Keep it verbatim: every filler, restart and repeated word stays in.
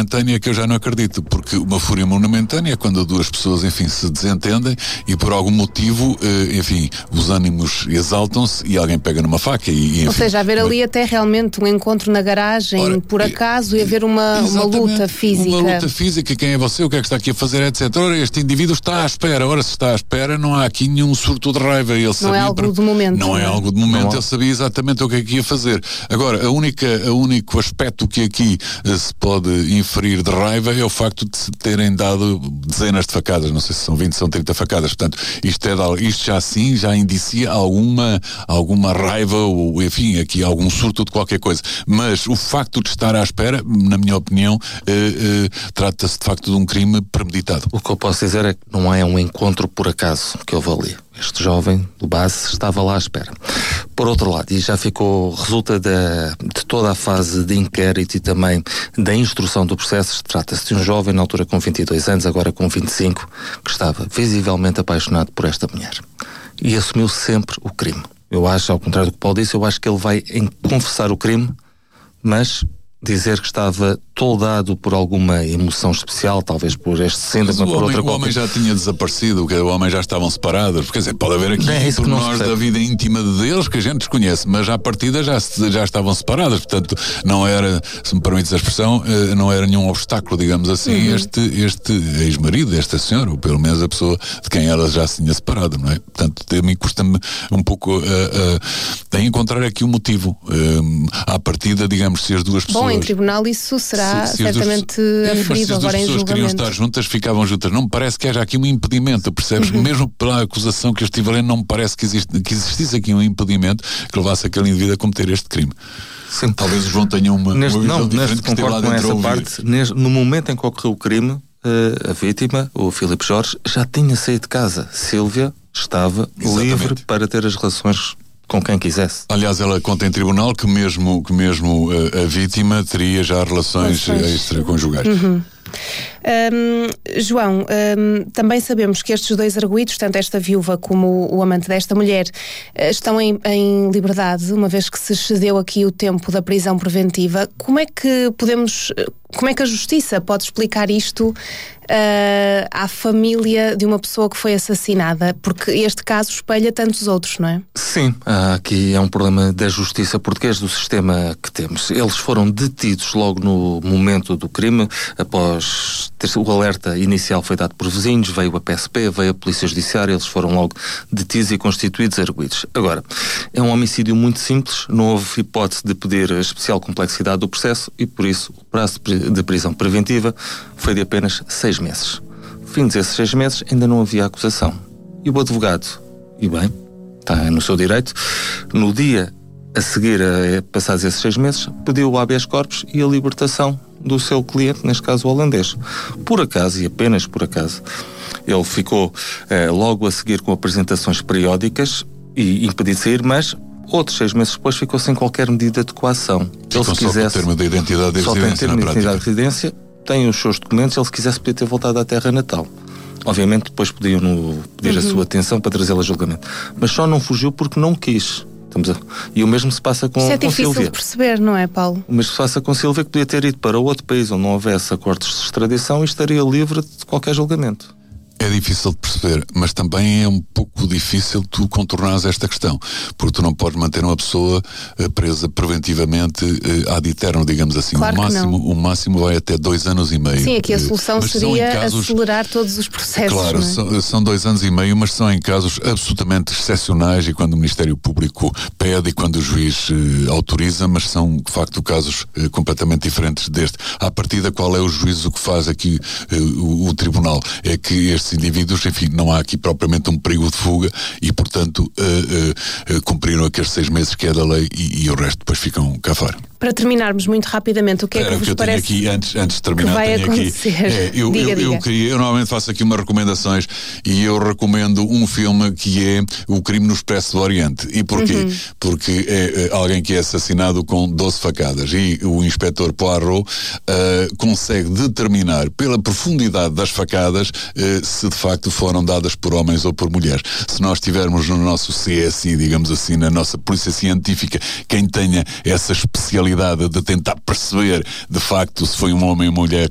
momentânea que eu já não acredito, porque uma fúria momentânea é quando duas pessoas, enfim, se desentendem e por algum motivo, enfim, os ânimos exaltam-se e alguém pega numa faca e, enfim, ou seja, haver ali até realmente um encontro na garagem, ora, por acaso, e haver uma, uma luta física. Uma luta física, quem é você, o que é que está aqui a fazer, etcétera. Ora, este indivíduo está à espera, ora, se está à espera, não há aqui nenhum surto de raiva. Ele não sabia é algo para... de momento. Não, não é algo de momento, não. Ele sabia exatamente o que é que ia fazer. Agora, a única, o único aspecto que aqui uh, se pode inferir de raiva é o facto de se terem dado dezenas de facadas, não sei se são vinte, são trinta facadas, portanto, isto, é de, isto já sim, já indicia alguma, alguma raiva ou, enfim, aqui algum surto de qualquer coisa. Mas o facto de estar à espera, na minha opinião, uh, uh, trata-se de facto de um crime premeditado. O que eu posso dizer é que não é um encontro por acaso que houve ali. Este jovem do base estava lá à espera. Por outro lado, e já ficou, resulta de, de toda a fase de inquérito e também da instrução do processo, trata-se de um jovem na altura com vinte e dois anos, agora com vinte e cinco, que estava visivelmente apaixonado por esta mulher. E assumiu sempre o crime. Eu acho, ao contrário do que o Paulo disse, eu acho que ele vai em confessar o crime, mas dizer que estava toldado por alguma emoção especial, talvez por este síndrome, por homem, outra o qualquer. homem já tinha desaparecido, o homem já estavam separados, porque quer dizer, pode haver aqui é pormenores da vida íntima deles que a gente desconhece, mas à partida já, já estavam separados, portanto não era, se me permites a expressão, não era nenhum obstáculo, digamos assim, uhum. este, este ex-marido, esta senhora, ou pelo menos a pessoa de quem ela já se tinha separado, não é? Portanto, a mim custa-me um pouco uh, uh, a encontrar aqui o motivo. Uh, à partida, digamos, se as duas pessoas... Bom, em tribunal isso será se, se certamente duas, aferido é, agora em julgamento. Se as duas pessoas queriam estar juntas, ficavam juntas. Não me parece que haja aqui um impedimento, percebes? Uhum. Mesmo pela acusação que eu estive a ler, não me parece que, existe, que existisse aqui um impedimento que levasse aquele indivíduo a cometer este crime. Sim. Talvez o João tenha uma, neste, uma visão não, diferente neste que esteve lá dentro a ouvir. Parte, neste, no momento em que ocorreu o crime, uh, a vítima, o Filipe Jorge, já tinha saído de casa. Sílvia estava Exatamente. livre para ter as relações com quem quisesse. Aliás, ela conta em tribunal que mesmo, que mesmo a, a vítima teria já relações extraconjugais. Uhum. Um, João, um, também sabemos que estes dois arguidos, tanto esta viúva como o, o amante desta mulher, estão em, em liberdade, uma vez que se excedeu aqui o tempo da prisão preventiva. Como é que podemos, como é que a Justiça pode explicar isto uh, à família de uma pessoa que foi assassinada? Porque este caso espelha tantos outros, não é? Sim, aqui é um problema da Justiça portuguesa, do sistema que temos. Eles foram detidos logo no momento do crime, após o alerta inicial foi dado por vizinhos, veio a P S P, veio a Polícia Judiciária, eles foram logo detidos e constituídos arguidos. Agora, é um homicídio muito simples, não houve hipótese de pedir a especial complexidade do processo e, por isso, o prazo de prisão preventiva foi de apenas seis meses. Fim desses seis meses, ainda não havia acusação. E o advogado, e bem, está no seu direito, no dia a seguir a passados esses seis meses, pediu o habeas corpus e a libertação do seu cliente, neste caso o holandês. Por acaso, e apenas por acaso, ele ficou eh, logo a seguir com apresentações periódicas e impedido de sair, mas outros seis meses depois ficou sem qualquer medida de coação. Ele, se quisesse, termo de identidade de só tem residência, termo de identidade de residência, tem os seus documentos, ele se quisesse podia ter voltado à terra natal. Obviamente depois podiam no, pedir uhum. a sua atenção para trazê-la a julgamento. Mas só não fugiu porque não quis. A... E o mesmo se passa com, Isso é com difícil Sílvia. de perceber, não é, Paulo? O mesmo se passa com Sílvia, que podia ter ido para outro país onde não houvesse acordos de extradição e estaria livre de qualquer julgamento. É difícil de perceber, mas também é um pouco difícil tu contornares esta questão, porque tu não podes manter uma pessoa uh, presa preventivamente uh, ad eterno, digamos assim. Claro o máximo, o máximo vai até dois anos e meio. Sim, aqui a solução uh, seria casos, acelerar todos os processos. Claro, não é? são, são dois anos e meio, mas são em casos absolutamente excepcionais e quando o Ministério Público pede e quando o juiz uh, autoriza, mas são de facto casos uh, completamente diferentes deste. À partida, qual é o juízo que faz aqui uh, o, o Tribunal? É que estes indivíduos, enfim, não há aqui propriamente um perigo de fuga e, portanto, uh, uh, uh, cumpriram aqueles seis meses que é da lei e, e o resto depois ficam cá fora. Para terminarmos muito rapidamente, o que é Era que vos que eu parece tenho aqui, antes, antes de terminar, que vai tenho acontecer? Aqui, é, eu, diga, eu, diga. Eu, queria, eu normalmente faço aqui umas recomendações e eu recomendo um filme que é O Crime no Expresso do Oriente. E porquê? Uhum. Porque é, é alguém que é assassinado com doze facadas e o inspetor Poirot uh, consegue determinar pela profundidade das facadas uh, se de facto foram dadas por homens ou por mulheres. Se nós tivermos no nosso C S I, digamos assim, na nossa Polícia Científica, quem tenha essa especialidade de tentar perceber de facto se foi um homem ou mulher